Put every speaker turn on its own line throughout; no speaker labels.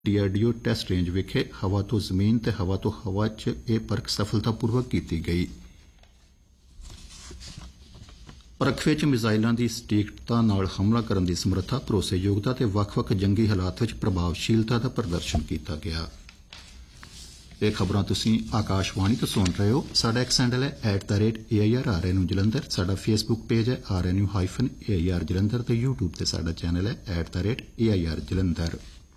DRDO test range ਵਿਖੇ ਹਵਾ ਤੋਂ ਜ਼ਮੀਨ ਤੇ ਹਵਾ ਤੋਂ ਹਵਾ 'ਚ ਇਹ ਪਰਖ ਸਫਲਤਾਪੂਰਵਕ ਕੀਤੀ ਗਈ। ਪਰਖ ਵਿੱਚ ਮਿਜ਼ਾਈਲਾਂ ਦੀ ਸਟੀਕਤਾ ਨਾਲ ਹਮਲਾ ਕਰਨ ਦੀ ਸਮਰੱਥਾ, ਭਰੋਸੇਯੋਗਤਾ ਤੇ ਵੱਖ-ਵੱਖ ਜੰਗੀ ਹਾਲਾਤ ਵਿੱਚ ਪ੍ਰਭਾਵਸ਼ੀਲਤਾ ਦਾ ਪ੍ਰਦਰਸ਼ਨ ਕੀਤਾ ਗਿਆ। ਇਹ ਖਬਰਾਂ ਤੁਸੀਂ ਆਕਾਸ਼ਵਾਣੀ ਤੋਂ ਸੁਣ ਰਹੇ ਹੋ। ਸਾਡਾ ਐਕਸ ਹੈਂਡਲ ਹੈ @AIRRNU ਜਲੰਧਰ। ਸਾਡਾ ਫੇਸਬੁੱਕ ਪੇਜ ਹੈ RNU-AIR ਜਲੰਧਰ ਤੇ YouTube ਤੇ ਸਾਡਾ ਚੈਨਲ ਹੈ @AIR ਜਲੰਧਰ।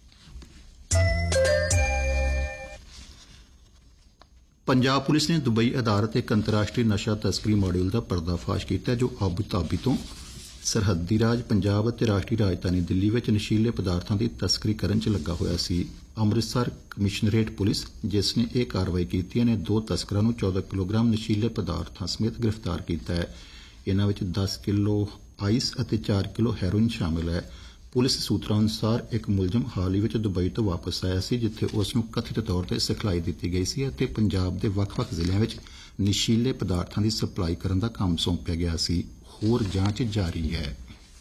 ਪੰਜਾਬ ਪੁਲਿਸ ਨੇ ਦੁਬਈ ਆਧਾਰਿਤ ਇੱਕ ਅੰਤਰਰਾਸ਼ਟਰੀ ਨਸ਼ਾ ਤਸਕਰੀ ਮਾਡਿਊਲ ਦਾ ਪਰਦਾਫਾਸ਼ ਕੀਤਾ ਜੋ ਆਬੂ ਧਾਬੀ ਤੋਂ ਸਰਹੱਦੀ ਰਾਜ ਪੰਜਾਬ ਅਤੇ ਰਾਸ਼ਟਰੀ ਰਾਜਧਾਨੀ ਦਿੱਲੀ ਵਿੱਚ ਨਸ਼ੀਲੇ ਪਦਾਰਥਾਂ ਦੀ ਤਸਕਰੀ ਕਰਨ 'ਚ ਲੱਗਾ ਹੋਇਆ ਸੀ। ਅੰਮ੍ਰਿਤਸਰ ਕਮਿਸ਼ਨਰੇਟ ਪੁਲਿਸ, ਜਿਸ ਨੇ ਇਹ ਕਾਰਵਾਈ ਕੀਤੀ ਹੈ, ਨੇ 2 ਤਸਕਰਾਂ ਨੂੰ 14 ਕਿਲੋਗ੍ਰਾਮ ਨਸ਼ੀਲੇ ਪਦਾਰਥਾਂ ਸਮੇਤ ਗ੍ਰਿਫਤਾਰ ਕੀਤਾ ਹੈ। ਇਨ੍ਹਾਂ ਵਿੱਚ 10 ਕਿਲੋ ਆਈਸ ਅਤੇ 4 ਕਿਲੋ ਹੈਰੋਇਨ ਸ਼ਾਮਿਲ ਹੈ। ਪੁਲਿਸ ਸੂਤਰਾਂ ਅਨੁਸਾਰ ਇੱਕ ਮੁਲਜ਼ਮ ਹਾਲ ਹੀ ਵਿੱਚ ਦੁਬਈ ਤੋਂ ਵਾਪਸ ਆਇਆ ਸੀ, ਜਿੱਥੇ ਉਸ ਨੂੰ ਕਥਿਤ ਤੌਰ ਤੇ ਸਿਖਲਾਈ ਦਿੱਤੀ ਗਈ ਸੀ ਅਤੇ ਪੰਜਾਬ ਦੇ ਵੱਖ-ਵੱਖ ਜ਼ਿਲ੍ਹਿਆਂ ਵਿੱਚ ਨਸ਼ੀਲੇ ਪਦਾਰਥਾਂ ਦੀ ਸਪਲਾਈ ਕਰਨ ਦਾ ਕੰਮ ਸੌਂਪਿਆ ਗਿਆ ਸੀ। ਹੋਰ ਜਾਂਚ ਜਾਰੀ ਹੈ।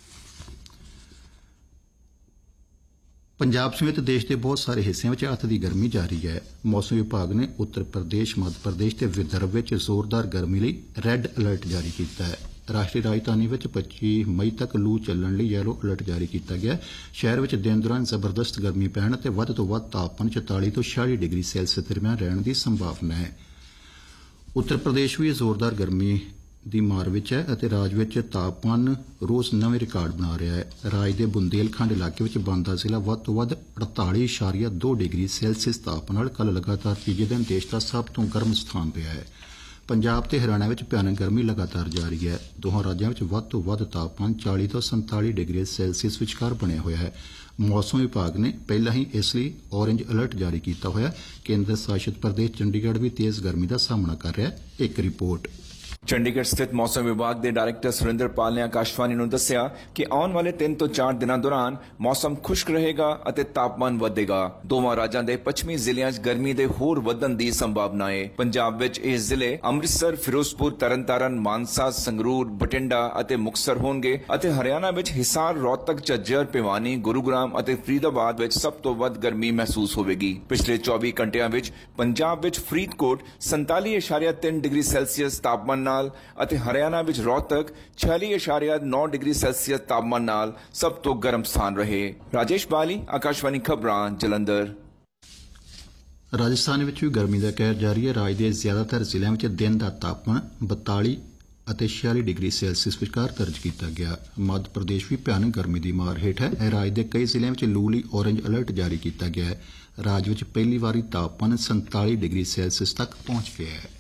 ਪੰਜਾਬ ਸਮੇਤ ਦੇਸ਼ ਦੇ ਬਹੁਤ ਸਾਰੇ ਹਿੱਸਿਆਂ ਵਿੱਚ ਅੱਤ ਦੀ ਗਰਮੀ ਜਾਰੀ ਹੈ। ਮੌਸਮ ਵਿਭਾਗ ਨੇ ਉੱਤਰ ਪ੍ਰਦੇਸ਼, ਮੱਧ ਪ੍ਰਦੇਸ਼ ਤੇ ਵਿਦਰਭ ਵਿੱਚ ਜ਼ੋਰਦਾਰ ਗਰਮੀ ਲਈ ਰੈੱਡ ਅਲਰਟ ਜਾਰੀ ਕੀਤਾ ਹੈ। ਰਾਸ਼ਟਰੀ ਰਾਜਧਾਨੀ ਵਿੱਚ 25 ਮਈ ਤੱਕ ਲੂ ਚੱਲਣ ਲਈ ਯੈਲੋ ਅਲਰਟ ਜਾਰੀ ਕੀਤਾ ਗਿਆ। ਸ਼ਹਿਰ ਵਿੱਚ ਦਿਨ ਦੌਰਾਨ ਜ਼ਬਰਦਸਤ ਗਰਮੀ ਪੈਣ ਅਤੇ ਵੱਧ ਤੋਂ ਵੱਧ ਤਾਪਮਾਨ 44 ਤੋਂ 46 ਡਿਗਰੀ ਸੈਲਸੀਅਸ ਦਰਮਿਆਨ ਰਹਿਣ ਦੀ ਸੰਭਾਵਨਾ ਹੈ। ਉੱਤਰ ਪ੍ਰਦੇਸ਼ ਵੀ ਜ਼ੋਰਦਾਰ ਗਰਮੀ ਦੀ ਮਾਰ ਵਿੱਚ ਹੈ ਅਤੇ ਰਾਜ ਵਿੱਚ ਤਾਪਮਾਨ ਰੋਜ਼ ਨਵੇਂ ਰਿਕਾਰਡ ਬਣਾ ਰਿਹਾ ਹੈ। ਰਾਜ ਦੇ ਬੁੰਦੇਲਖੰਡ ਇਲਾਕੇ ਵਿੱਚ ਬਾਂਦਾ ਜ਼ਿਲ੍ਹਾ ਵੱਧ ਤੋਂ ਵੱਧ 48.2 ਡਿਗਰੀ ਸੈਲਸੀਅਸ ਤਾਪਮਾਨ ਨਾਲ ਕੱਲ੍ਹ ਲਗਾਤਾਰ ਤੀਜੇ ਦਿਨ ਦੇਸ਼ ਦਾ ਸਭ ਤੋਂ ਗਰਮ ਸਥਾਨ ਰਿਹਾ ਹੈ। ਪੰਜਾਬ ਤੇ ਹਰਿਆਣਾ ਵਿੱਚ ਭਿਆਨਕ ਗਰਮੀ ਲਗਾਤਾਰ ਜਾਰੀ ਹੈ। ਦੋਹਾਂ ਰਾਜਾਂ ਵਿੱਚ ਵੱਧ ਤੋਂ ਵੱਧ ਤਾਪਮਾਨ 40 ਤੋਂ 47 ਡਿਗਰੀ ਸੈਲਸੀਅਸ ਵਿਚਕਾਰ ਬਣਿਆ ਹੋਇਆ ਹੈ। ਮੌਸਮ ਵਿਭਾਗ ਨੇ ਪਹਿਲਾਂ ਹੀ ਇਸ ਲਈ ਔਰੇਂਜ ਅਲਰਟ ਜਾਰੀ ਕੀਤਾ ਹੋਇਆ। ਕੇਂਦਰ ਸ਼ਾਸਿਤ ਪ੍ਰਦੇਸ਼ ਚੰਡੀਗੜ੍ਹ ਵੀ ਤੇਜ਼ ਗਰਮੀ ਦਾ ਸਾਹਮਣਾ ਕਰ ਰਿਹਾ ਹੈ। ਇੱਕ ਰਿਪੋਰਟ।
ਚੰਡੀਗੜ੍ਹ ਸਥਿਤ ਮੌਸਮ ਵਿਭਾਗ ਦੇ ਡਾਇਰੈਕਟਰ ਸੁਰਿੰਦਰਪਾਲ ਨੇ ਆਕਾਸ਼ਵਾਣੀ ਨੂੰ ਦੱਸਿਆ ਕਿ ਆਉਣ ਵਾਲੇ 3 ਤੋਂ 4 ਦਿਨਾਂ ਦੌਰਾਨ ਮੌਸਮ ਖੁਸ਼ਕ ਰਹੇਗਾ ਅਤੇ ਤਾਪਮਾਨ ਵਧੇਗਾ। ਦੋਵਾਂ ਰਾਜਾਂ ਦੇ ਪੱਛਮੀ ਜ਼ਿਲ੍ਹਿਆਂ 'ਚ ਗਰਮੀ ਦੇ ਹੋਰ ਵਧਣ ਦੀ ਸੰਭਾਵਨਾ ਹੈ। ਪੰਜਾਬ ਵਿੱਚ ਇਹ ਜ਼ਿਲ੍ਹੇ ਅੰਮ੍ਰਿਤਸਰ, ਫਿਰੋਜ਼ਪੁਰ, ਤਰਨਤਾਰਨ, ਮਾਨਸਾ, ਸੰਗਰੂਰ, ਬਠਿੰਡਾ ਅਤੇ ਮੁਕਤਸਰ ਹੋਣਗੇ ਅਤੇ ਹਰਿਆਣਾ ਵਿੱਚ ਹਿਸਾਰ, ਰੋਹਤਕ, ਝੱਜਰ, ਭਿਵਾਨੀ, ਗੁਰੂਗ੍ਰਾਮ ਅਤੇ ਫਰੀਦਾਬਾਦ ਵਿੱਚ ਸਭ ਤੋਂ ਵੱਧ ਗਰਮੀ ਮਹਿਸੂਸ ਹੋਵੇਗੀ। ਪਿਛਲੇ 24 ਘੰਟਿਆਂ ਵਿੱਚ ਪੰਜਾਬ ਵਿੱਚ ਫਰੀਦਕੋਟ 47.3 ਡਿਗਰੀ ਸੈਲਸੀਅਸ ਤਾਪਮਾਨ ਅਤੇ ਹਰਿਆਣਾ ਵਿੱਚ ਰੋਹਤਕ 46.9 ਡਿਗਰੀ ਸੈਲਸੀਅਸ ਤਾਪਮਾਨ ਨਾਲ ਸਭ ਤੋਂ ਗਰਮ ਸਥਾਨ ਰਹੇ। ਰਾਜੇਸ਼ ਬਾਲੀ, ਆਕਾਸ਼ਵਾਣੀ ਖਬਰਾਂ, ਜਲੰਧਰ।
ਰਾਜਸਥਾਨ ਵਿੱਚ ਵੀ ਗਰਮੀ ਦਾ ਕਹਿਰ ਜਾਰੀ ਹੈ। ਰਾਜ ਦੇ ਜ਼ਿਆਦਾਤਰ ਜ਼ਿਲ੍ਹਿਆਂ ਵਿੱਚ ਦਿਨ ਦਾ ਤਾਪਮਾਨ 42 ਅਤੇ 46 ਡਿਗਰੀ ਸੈਲਸੀਅਸ ਵਿਚਕਾਰ ਦਰਜ ਕੀਤਾ ਗਿਆ। ਮੱਧ ਪ੍ਰਦੇਸ਼ ਵੀ ਭਿਆਨਕ ਗਰਮੀ ਦੀ ਮਾਰ ਹੇਠ ਹੈ। ਰਾਜ ਦੇ ਕਈ ਜ਼ਿਲ੍ਹਿਆਂ ਵਿੱਚ ਲੂ ਲਈ ਔਰੇਂਜ ਅਲਰਟ ਜਾਰੀ ਕੀਤਾ ਗਿਆ ਹੈ। ਰਾਜ ਵਿੱਚ ਪਹਿਲੀ ਵਾਰੀ ਤਾਪਮਾਨ 47 ਡਿਗਰੀ ਸੈਲਸੀਅਸ ਤੱਕ ਪਹੁੰਚ ਗਿਆ ਹੈ।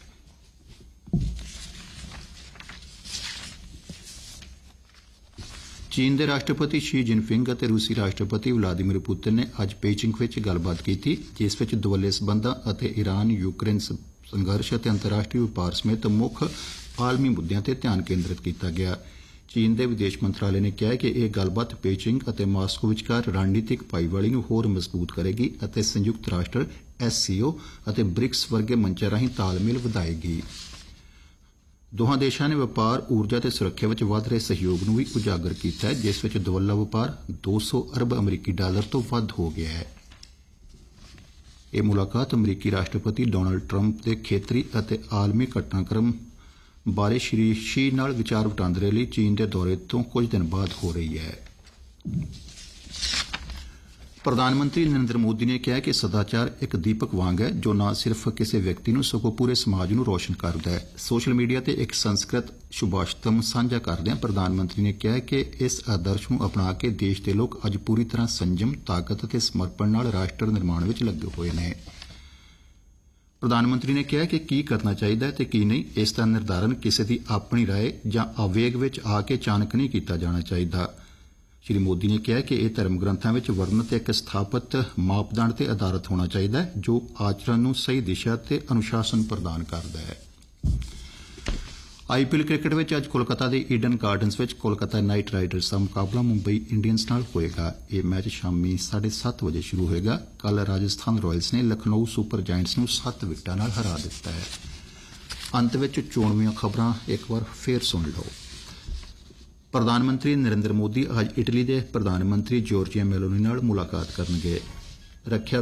ਚੀਨ ਦੇ ਰਾਸ਼ਟਰਪਤੀ ਸ਼ੀ ਜਿਨਪਿੰਗ ਅਤੇ ਰੂਸੀ ਰਾਸ਼ਟਰਪਤੀ ਵਲਾਦੀਮੀਰ ਪੁਤਿਨ ਨੇ ਅੱਜ ਬੀਜਿੰਗ ਵਿੱਚ ਗੱਲਬਾਤ ਕੀਤੀ, ਜਿਸ ਵਿੱਚ ਦੁਵੱਲੇ ਸਬੰਧਾਂ ਅਤੇ ਈਰਾਨ ਯੂਕਰੇਨ ਸੰਘਰਸ਼ ਅਤੇ ਅੰਤਰਰਾਸ਼ਟਰੀ ਵਪਾਰ ਸਮੇਤ ਮੁੱਖ ਆਲਮੀ ਮੁੱਦਿਆਂ ਤੇ ਧਿਆਨ ਕੇਂਦਰਿਤ ਕੀਤਾ ਗਿਆ। ਚੀਨ ਦੇ ਵਿਦੇਸ਼ ਮੰਤਰਾਲੇ ਨੇ ਕਿਹਾ ਕਿ ਇਹ ਗੱਲਬਾਤ ਬੀਜਿੰਗ ਅਤੇ ਮਾਸਕੋ ਵਿਚਕਾਰ ਰਣਨੀਤਿਕ ਭਾਈਵਾਲੀ ਨੂੰ ਹੋਰ ਮਜ਼ਬੂਤ ਕਰੇਗੀ ਅਤੇ ਸੰਯੁਕਤ ਰਾਸ਼ਟਰ SCO ਅਤੇ ਬ੍ਰਿਕਸ ਵਰਗੇ ਮੰਚਾਂ ਰਾਹੀਂ ਤਾਲਮੇਲ ਵਧਾਏਗੀ। ਦੋਹਾਂ ਦੇਸ਼ਾਂ ਨੇ ਵਪਾਰ, ਊਰਜਾ ਤੇ ਸੁਰੱਖਿਆ ਵਿੱਚ ਵਧ ਰਹੇ ਸਹਿਯੋਗ ਨੂੰ ਵੀ ਉਜਾਗਰ ਕੀਤਾ ਹੈ, ਜਿਸ ਵਿੱਚ ਦੁਵੱਲਾ ਵਪਾਰ 200 ਅਰਬ ਅਮਰੀਕੀ ਡਾਲਰ ਤੋਂ ਵੱਧ ਹੋ ਗਿਆ ਹੈ। ਇਹ ਮੁਲਾਕਾਤ ਅਮਰੀਕੀ ਰਾਸ਼ਟਰਪਤੀ ਡੋਨਾਲਡ ਟਰੰਪ ਦੇ ਖੇਤਰੀ ਅਤੇ ਆਲਮੀ ਘਟਨਾਕ੍ਰਮ ਬਾਰੇ ਸ਼੍ਰੀ ਸ਼ੀ ਨਾਲ ਵਿਚਾਰ ਵਟਾਂਦਰੇ ਲਈ ਚੀਨ ਦੇ ਦੌਰੇ ਤੋਂ ਕੁਝ ਦਿਨ ਬਾਅਦ ਹੋ ਰਹੀ ਹੈ। ਪ੍ਰਧਾਨ ਮੰਤਰੀ ਨਰਿੰਦਰ ਮੋਦੀ ਨੇ ਕਿਹਾ ਕਿ ਸਦਾਚਾਰ ਇੱਕ ਦੀਪਕ ਵਾਂਗ ਹੈ, ਜੋ ਨਾ ਸਿਰਫ ਕਿਸੇ ਵਿਅਕਤੀ ਨੂੰ ਸਗੋਂ ਪੂਰੇ ਸਮਾਜ ਨੂੰ ਰੋਸ਼ਨ ਕਰਦਾ ਹੈ। ਸੋਸ਼ਲ ਮੀਡੀਆ ਤੇ ਇੱਕ ਸੰਸਕ੍ਰਿਤ ਸ਼ੁਭਾਸ਼ਤਮ ਸਾਂਝਾ ਕਰਦਿਆਂ ਪ੍ਰਧਾਨ ਮੰਤਰੀ ਨੇ ਕਿਹਾ ਕਿ ਇਸ ਆਦਰਸ਼ ਨੂੰ ਅਪਣਾ ਕੇ ਦੇਸ਼ ਦੇ ਲੋਕ ਅੱਜ ਪੂਰੀ ਤਰ੍ਹਾਂ ਸੰਜਮ, ਤਾਕਤ ਅਤੇ ਸਮਰਪਣ ਨਾਲ ਰਾਸ਼ਟਰ ਨਿਰਮਾਣ ਵਿੱਚ ਲੱਗੇ ਹੋਏ ਨੇ। ਪ੍ਰਧਾਨ ਮੰਤਰੀ ਨੇ ਕਿਹਾ ਕਿ ਕੀ ਕਰਨਾ ਚਾਹੀਦਾ ਹੈ ਤੇ ਕੀ ਨਹੀਂ, ਇਸ ਦਾ ਨਿਰਧਾਰਨ ਕਿਸੇ ਦੀ ਆਪਣੀ ਰਾਏ ਜਾਂ ਆਵੇਗ ਵਿੱਚ ਆ ਕੇ ਅਚਾਨਕ ਨਹੀਂ ਕੀਤਾ ਜਾਣਾ ਚਾਹੀਦਾ। ਸ਼੍ਰੀ ਮੋਦੀ ਨੇ ਕਿਹਾ ਕਿ ਇਹ ਧਰਮ ਗ੍ਰੰਥਾਂ ਵਿੱਚ ਵਰਣਿਤ ਇੱਕ ਸਥਾਪਿਤ ਮਾਪਦੰਡ ਤੇ ਆਧਾਰਿਤ ਹੋਣਾ ਚਾਹੀਦਾ ਹੈ, ਜੋ ਆਚਰਣ ਨੂੰ ਸਹੀ ਦਿਸ਼ਾ ਤੇ ਅਨੁਸ਼ਾਸਨ ਪ੍ਰਦਾਨ ਕਰਦਾ ਹੈ। IPL ਕ੍ਰਿਕਟ ਵਿੱਚ ਅੱਜ ਕੋਲਕਾਤਾ ਦੇ ਈਡਨ ਗਾਰਡਨਜ਼ ਵਿੱਚ ਕੋਲਕਾਤਾ ਨਾਈਟ ਰਾਈਡਰਜ਼ ਦਾ ਮੁਕਾਬਲਾ ਮੁੰਬਈ ਇੰਡੀਅਨਜ਼ ਨਾਲ ਹੋਏਗਾ। ਇਹ ਮੈਚ ਸ਼ਾਮੀ 7:30 ਵਜੇ ਸ਼ੁਰੂ ਹੋਏਗਾ। ਕੱਲ੍ਹ ਰਾਜਸਥਾਨ ਰਾਇਲਸ ਨੇ ਲਖਨਊ ਸੁਪਰ ਜਾਇੰਟਸ ਨੂੰ 7 ਵਿਕਟਾਂ ਨਾਲ ਹਰਾ ਦਿੱਤਾ ਹੈ। ਅੰਤ ਵਿੱਚ ਚੋਣਵੀਆਂ ਖਬਰਾਂ ਇੱਕ ਵਾਰ ਫੇਰ ਸੁਣ ਲਓ। ਪ੍ਰਧਾਨ ਮੰਤਰੀ ਨਰਿੰਦਰ ਮੋਦੀ ਅੱਜ ਇਟਲੀ ਦੇ ਪ੍ਰਧਾਨ ਮੰਤਰੀ ਜੋਰਜੀਆ ਮੈਲੋਨੀ ਨਾਲ ਮੁਲਾਕਾਤ ਕਰਨਗੇ। ਰੱਖਿਆ